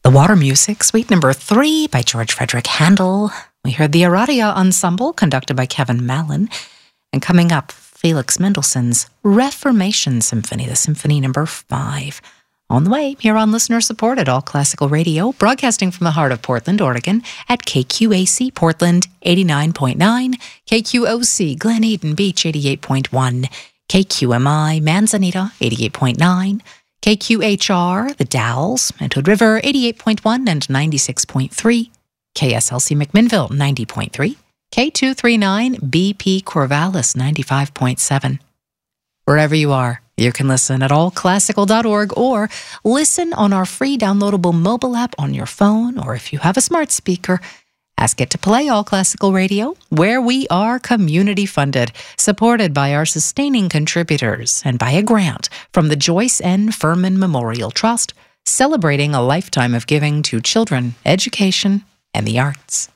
The Water Music, Suite number 3 by George Frederick Handel. We heard the Aradia Ensemble, conducted by Kevin Mallon. And coming up, Felix Mendelssohn's Reformation Symphony, the Symphony number 5. On the way, here on listener-supported All Classical Radio, broadcasting from the heart of Portland, Oregon, at KQAC Portland 89.9, KQOC Glen Eden Beach 88.1, KQMI Manzanita 88.9, KQHR The Dalles and Hood River 88.1 and 96.3, KSLC McMinnville 90.3, K239 BP Corvallis 95.7. Wherever you are, you can listen at allclassical.org or listen on our free downloadable mobile app on your phone, or if you have a smart speaker, ask it to play All Classical Radio, where we are community funded, supported by our sustaining contributors and by a grant from the Joyce N. Furman Memorial Trust, celebrating a lifetime of giving to children, education, and the arts.